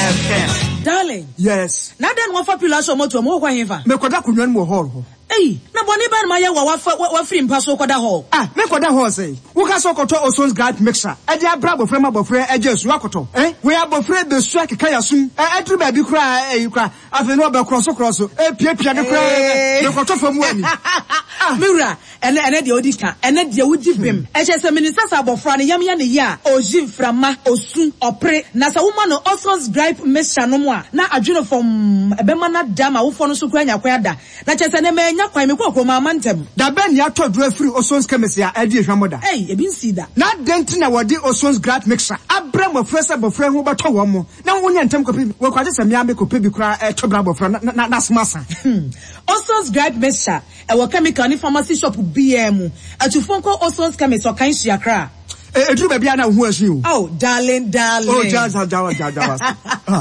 FM. Darling. Yes. Now then, what popular show moto mo kwa hiva? Me kwada kunwan mo hall. Hey, na boni ban ma ya wa free mpaso kwada hall. Ah, me kwada hall say. Wo ka so koto Oson's Guard mixer. E dia bra bofre ma bofre e je su akoto. We abofre be su akeka yasum. E dru ba bi kra kra. Afi no be cross. E pia de kra. Me koto famu ani. Ah, Mira, ene de odika, ene de wudi bem. E che se minister sa bofra ne yam ya ne ya. Ojim frama, osun, opre. Na sa woman no Oson's Guard mixer no mo a. Na adweno from ebema na dama wo fo no so kra nya kwa da. Na che se ne me nya kwa me kwa ma mantem. Da ben ya to dru afiri Oson's chemistry a e di hwamoda. Hey, e bin si da. Na denti na wodi Oson's Guard mixer. Abra mo fresa bofra hu beto wo mo. Na wonya ntem kopi. We kwaje se me ambe kopi bi kra e to bra bofra na smasa. Oson's Guard mixer. E wo chemical ni pharmacy shop BM. Atufon ko Oson's chemist kan hia kra. Edru ba bia na hu asu o. Oh, darling. Oh, jawa.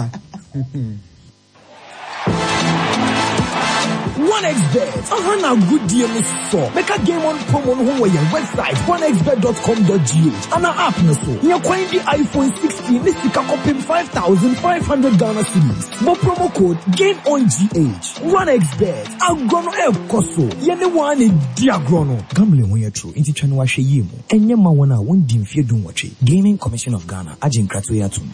OneXBet. A good deal is so. Make a game on promo on your website onexbet.com.gh and our app no so. You find the iPhone 16 this week copy 5,500 Ghana cedis. But promo code GameOnGH. OneXBet. Agrono el koso. Yene one in diagrono. Gambling when you're true. Inti chanu wa she yimu. Enye ma wana won dimfie dun wache. Gaming Commission of Ghana. Ajin kratu ya tum.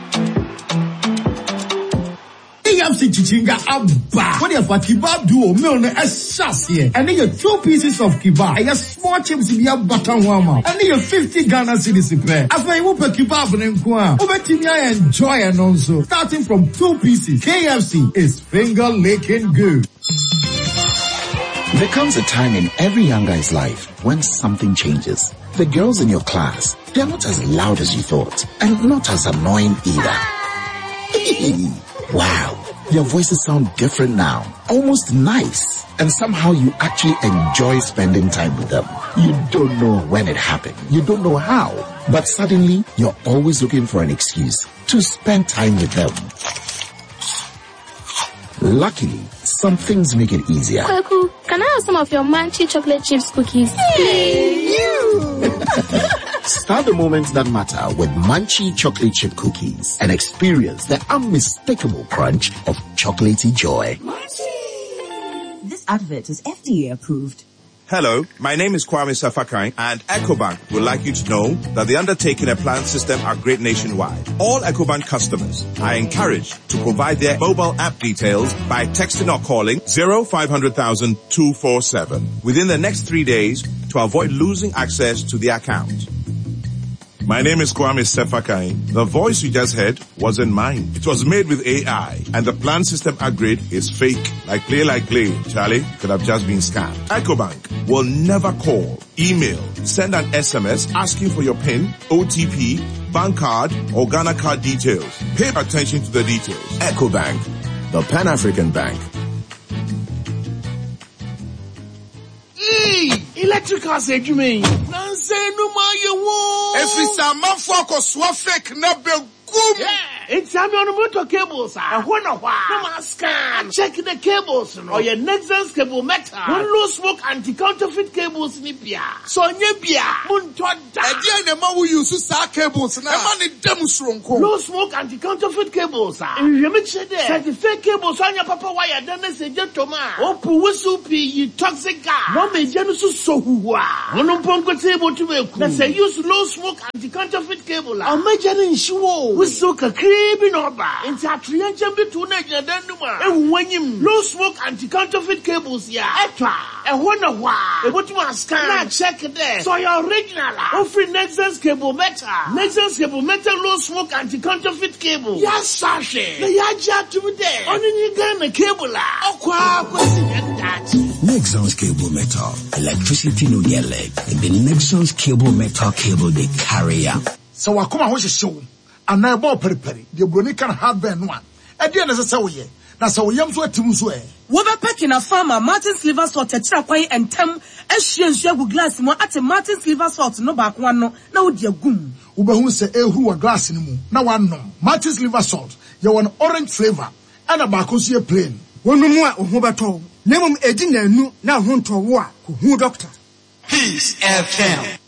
KFC Chichinga Abba. What if a kebab duo meal ne here? And then your 2 pieces of kebab. And your small chips in your butter warmer. And then your 50 Ghana cedis pair. After you put kebab and kwa. Over to enjoy and also. Starting from 2 pieces. KFC is finger licking good. There comes a time in every young guy's life when something changes. The girls in your class, they're not as loud as you thought. And not as annoying either. Wow. Your voices sound different now. Almost nice. And somehow you actually enjoy spending time with them. You don't know when it happened. You don't know how. But suddenly, you're always looking for an excuse to spend time with them. Luckily, some things make it easier. Kwaku, can I have some of your Munchie chocolate chips cookies? Hey, you! Start the moments that matter with Munchie chocolate chip cookies and experience the unmistakable crunch of chocolatey joy. Munchie! This advert is FDA approved. Hello, my name is Kwame Safakai, and EcoBank would like you to know that the undertaking and plan system are great nationwide. All EcoBank customers are encouraged to provide their mobile app details by texting or calling 0500,000 247 within the next 3 days to avoid losing access to the account. My name is Kwame Sefakai. The voice you just heard wasn't mine. It was made with AI, and the plan system upgrade is fake. Like play. Charlie could have just been scammed. EcoBank will never call, email, send an SMS asking for your PIN, OTP, bank card, or Ghana card details. Pay attention to the details. EcoBank, the Pan-African Bank. Electrical said you mean? Nancy no ma ye wo. Every man focus so fake na be gum. Yeah, it's on motor cables. I wanna why. No ma scan. Check the cables no. Or your Nexans cable metal. One low smoke anti-counterfeit cables ni bia. So nye bia. Mun to da. E dia na ma we use sa cables na. E ma ni dem sronko. Low smoke anti-counterfeit cables ah. You me che there. Certificate cables on your papa wire dan se je to ma. Opu wusu pi yi toxic gas. No me je no so huwa. Wono ponko table to me. Na say use low smoke anti-counterfeit cable ah. O me je no nsuo. Wusu ka kribi no ba. Inti atrianche bitu na je dan numa. E wanyim. Low smoke anti-counterfeit cables ya. Etwa. E wona wa. E botu ma scan. Na check there. So your original ah. Offer Nexans cable metal. Nexans cable metal low smoke anti-counterfeit cable. Yes, sashe. Na ya ja to there. Only Ghana cable ah. Okwa kwesi that. Nexans cable metal. Electricity no get leg. The Nexans cable metal cable they carry up. So wakoma ho hyehyɛ ana ebo periperi de broni kan hardware no a e de na se wo ye na se wo yam so atim so wo be pack na farmer Martin's liver salt tira kwan entem ehwie nsu agu glass mu ate Martin's liver salt no ba ko no na wo de agum wo be hu se ehuru wa glass ni mu na wanom Martin's liver salt ye won orange flavor ana ba ko so ye plain wonu mu a oho beto nemum edi na anu na ho ntowo a ko hu doctor. Peace FM.